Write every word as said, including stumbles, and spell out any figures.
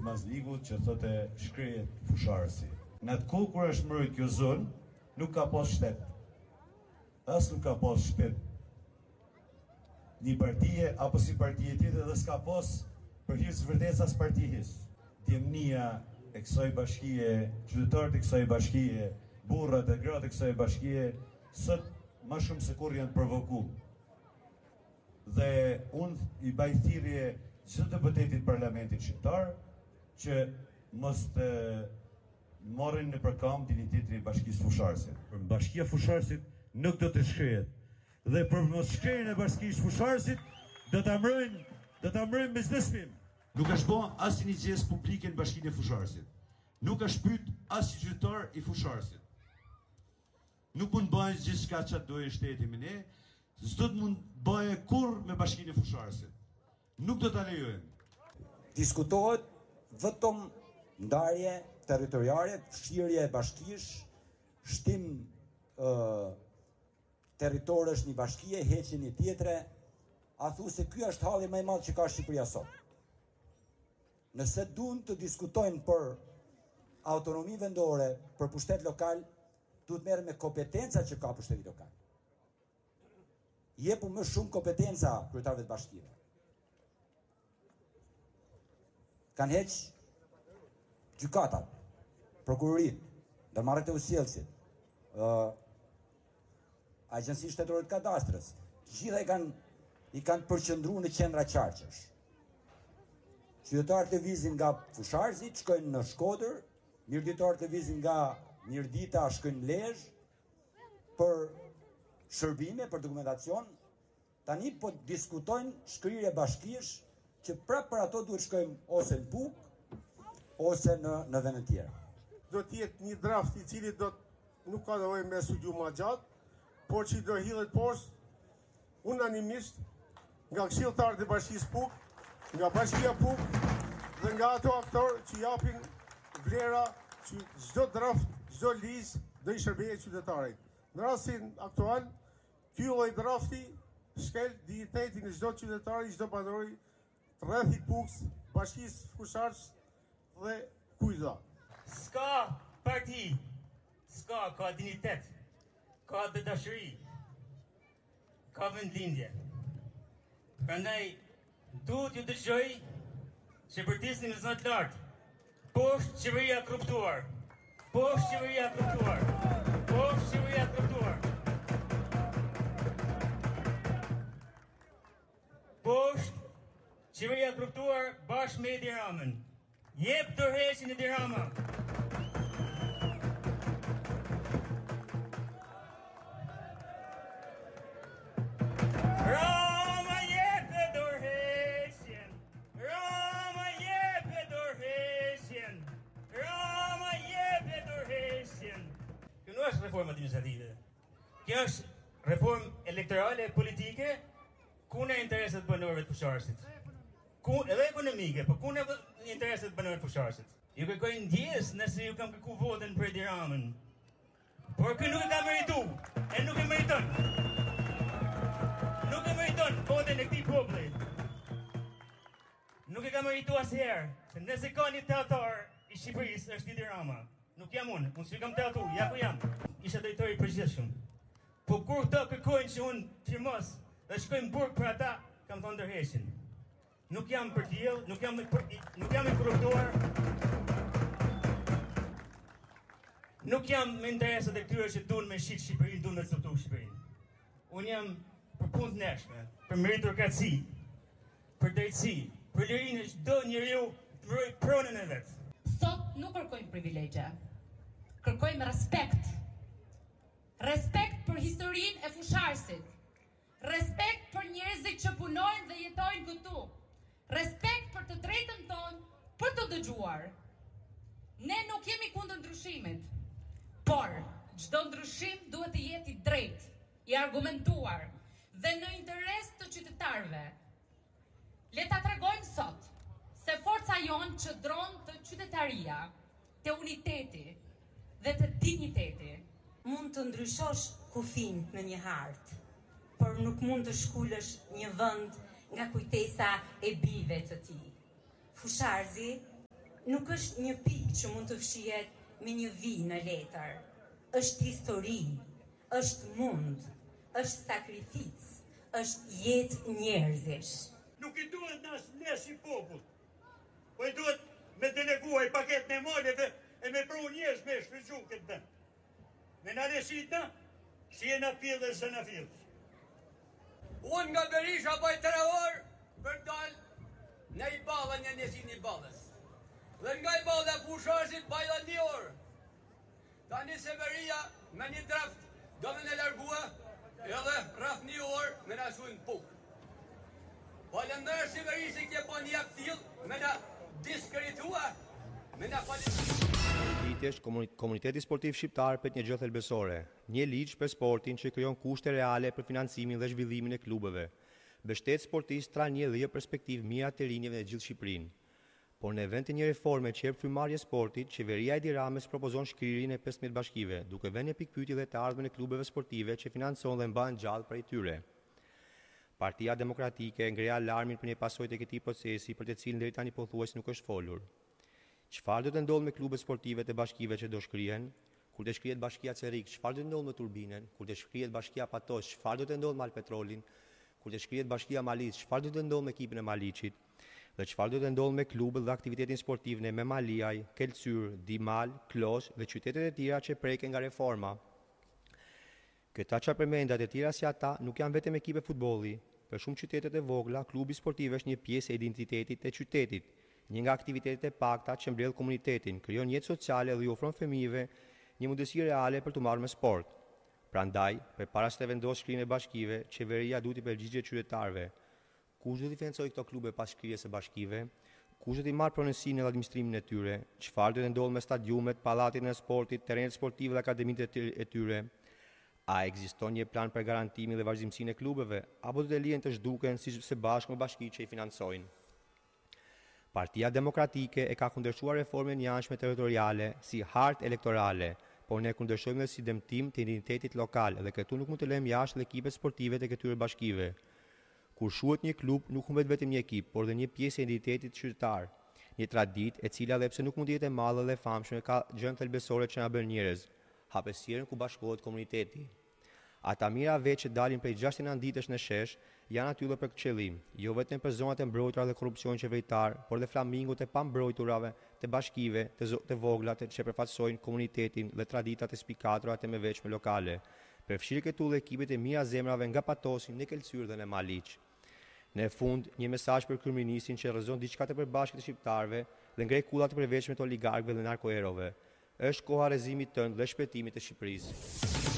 Mazligut që thote shkrejet fusharësi. Në atë kohë kur është mbrojtur kjo zonë, nuk ka pas shtet. As nuk ka pas shtet. Një partije apo si partije tjetër dhe s'ka pas për hir të vërtetës as partijës. Djemnia e kësaj bashkie, qytetarët e kësaj bashkie, burrat e gratë e kësaj bashkie, sot më shumë se kur janë provokuar. Dhe unë i baj thirrje çdo deputetit parlamentit shqiptar që mos të morrin në përkam dinjitetin e bashkisë fusharëse. Bashkia fusharësit nuk do të shkrehet. Dhe për mos shkrenjën e bashkisë fusharësit do ta mbrojnë, do ta mbrojnë biznesin. Nuk është bën asnjë gjestë publike në bashkinë e fusharësit. Nuk është pyet asnjë qytetar i fusharësit. Nuk mund bëjë gjithçka çfarë dojë shteti me ne, s'do të mund bëjë kurrë me bashkinë e fusharësit. Nuk do ta lejojmë. Diskutohet vetëm ndarje territoriale, fshirje e bashkisë, shtim ë territorësh një bashkie, heqje një tjetre, a thu se ky është halli më i madh që ka Shqipëria sot. Nëse duan të diskutojnë për autonomi vendore, për pushtet lokal, duhet merren me kompetenca që ka pushteti lokal. Jepu më shumë kompetenca kryetarëve të bashkive. Kanë heq gjykatat, prokurorit, ndërmarrjet e usjellësit, ë Agjencia Shtetërore të Kadastrës, gjitha i kanë i kanë përqendruar në qendra qarqesh. Qytetarët lëvizin nga Fusharësit, shkojnë në Shkodër, mirëditarët lëvizin nga Mirdita, shkojnë në Lezhë për shërbime, për dokumentacion. Tani po diskutojnë shkrirje bashkish që prapë për ato duhet shkojmë ose në Buk, ose në në vende të tjera. Do të jetë një draft i cili do të nuk ka nevojë me studiu më gjatë, por që do hidhet poshtë unanimisht nga këshilltarët e bashkisë Puk, nga bashkia Puk dhe nga ato aktorë që japin vlera që çdo draft, çdo ligj do i shërbejë qytetarit. Në rastin aktual, ky lloj drafti shkel dignitetin e çdo qytetari, çdo banori të rrethit Puks, bashkisë Fusharës dhe kujda. S'ka parti, s'ka, ka dignitet. Ka dhe dashuri, ka vendlindje. Prandaj, duhet ju dëgjoj që përtisni me zot lartë, poshtë qeveria korruptuar, poshtë qeveria korruptuar, poshtë qeveria korruptuar, poshtë qeveria korruptuar bashkë me Edi Ramën. Jep tërheqjen e Edi Rama. Kjo nuk është reforma administrative. Kjo është reformë elektorale, politike, ku në intereset banorëve të Fusharësit. Ku edhe ekonomike, por ku në intereset banorëve të Fusharësit. Ju kërkoj ndjes nëse ju kam kërku votën për Edi Ramën. Por kë nuk e ka meritu, e nuk e meriton. Nuk e meriton votën e këtij populli. Nuk e ka meritu asherë, se nëse ka një teatar i Shqipërisë është Edi Rama. Nuk jam unë, unë s'u kam teatru, ja ku jam. Isha drejtori i përgjithshëm. Po kur këto kërkojnë që unë firmos dhe shkojnë në burg për ata, kam thonë ndërheqin. Nuk jam për tillë, nuk jam nuk jam i korruptuar. Nuk jam me interesat e këtyre që duan me shit Shqipërinë, duan me struktur Shqipërinë. Unë jam për punë të ndershme, për meritokraci, për drejtësi, për lirinë e çdo njeriu të vrojë pronën e vet. Sot nuk kërkojmë privilegje. Kërkojmë respekt. Respekt për historinë e Fusharësit. Respekt për njerëzit që punojnë dhe jetojnë këtu. Respekt për të drejtën tonë për të dëgjuar. Ne nuk jemi kundër ndryshimit, por çdo ndryshim duhet të jetë i drejtë, i argumentuar dhe në interes të qytetarëve. Le ta tregojmë sot se forca jonë qëndron të qytetaria, të uniteti dhe të digniteti. Mund të ndryshosh kufin në një hartë, por nuk mund të shkullësh një vend nga kujtesa e bijve të tij. Fusharësi nuk është një pikë që mund të fshihet me një vi në letër. Është histori, është mund, është sakrificë, është jetë njerëzish. Nuk i duhet në asë ne si popull, po i duhet me deleguaj paket në maleve e me pru njerëz me shfrytzu këtë vend. Me në resit në, si e në pjellë dhe së në fjellë. Unë nga Berisha baj tre orë për dalë në i balën një njësin i balës. Dhe nga i balë e Fusharësit baj dhe një orë. Ta një Severia me një draft do me në largua edhe rraf një orë me në shujnë pukë. Falëndër Severisi kje po një aktil me në diskritua, me në falëndër. Është komuniteti sportiv shqiptar për një gjë thelbësore, një ligj për sportin që krijon kushte reale për financimin dhe zhvillimin e klubeve. Mbështet sportistë tra një dhe perspektivë mira të rinjve në gjithë Shqipërinë. Por në vend të një reforme që jep frymarrje sportit, qeveria e Edi Ramës propozon shkrirjen e pesëmbëdhjetë bashkive, duke vënë në pikpyetje dhe të ardhmen e klubeve sportive që financon dhe mbahen gjallë prej tyre. Partia Demokratike ngre alarmin për një pasojë të këtij procesi për të cilin deri tani pothuajse nuk është folur. Çfarë do të ndodhë me klubet sportive të bashkive që do shkrihen? Kur të shkrihet bashkia Cerik, çfarë do të ndodhë me Turbinën? Kur të shkrihet bashkia Patos, çfarë do të ndodhë me Alpetrolin? Kur të shkrihet bashkia Malic, çfarë do të ndodhë me ekipin e Malicit? Dhe çfarë do të ndodhë me klubet dhe aktivitetin sportiv në Memaliaj, Kelcyr, Dimal, Klos dhe qytetet e tjera që preken nga reforma? Këta që përmendat e tjera si ata nuk janë vetëm ekipe futbolli. Për shumë qytetet e vogla, klubi sportiv është një pjesë e identitetit të qytetit. Një nga aktivitetet e pakta që mbledh komunitetin, krijon jetë sociale dhe i ofron fëmijëve një mundësi reale për të marrë me sport. Prandaj, përpara se të vendosë shkrirjen e bashkive, qeveria duhet i përgjigjë qytetarëve. Kush do t'i financojë këto klube pas shkrirjes së bashkive? Kush do t'i marrë pronësinë dhe administrimin e tyre? Çfarë do të ndodhë me stadiumet, pallatin e sportit, terrenet sportive dhe akademitë e tyre? A ekziston një plan për garantimin dhe vazhdimsinë e klubeve, apo do të lihen të zhduken si së bashku me bashkitë që i financojnë? Partia Demokratike e ka kundërshuar reformën jashtme territoriale si hartë elektorale, por ne kundërshojmë dhe si dëmtim të identitetit lokal dhe këtu nuk mund të lëmë jashtë ekipet sportive të këtyre bashkive. Kur shuhet një klub, nuk humbet vetëm një ekip, por dhe një pjesë e identitetit qytetar, një traditë e cila edhe pse nuk mund të jetë e madhe dhe e famshme, ka gjëra thelbësore që na bën njerëz, hapësirën ku bashkohet komuniteti. Ata mira veç që dalin prej gjashtë e nëntë ditësh në shesh, janë aty dhe për këtë qëllim, jo vetëm për zonat e mbrojtura dhe korrupsion qeveritar, por dhe flamingot e pambrojturave të bashkive, të, të vogla të që përfaqësojnë komunitetin dhe traditat e spikatura të mëveçme lokale. Përfshirë këtu dhe ekipet e mira zemrave nga Patosi, në Kelcyr dhe në Maliq. Në fund, një mesazh për kryeministin që rrezon diçka të përbashkët të shqiptarëve dhe ngrej kullat të përveçme të oligarkëve dhe narkoerove. Është koha rrezimit tënd dhe shpëtimit të Shqipërisë.